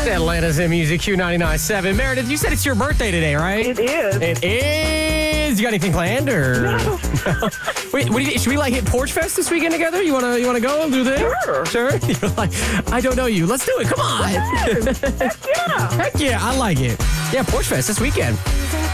Atlanta's in Music Q99.7. Meredith, you said it's your birthday today, right? It is. It is. You got anything planned or? No. Wait, what do you, should we like hit Porch Fest this weekend together? You wanna go and do that? Sure. You're like, I don't know you. Let's do it. Come on. Yes. Heck yeah. Heck yeah, I like it. Yeah, Porch Fest this weekend.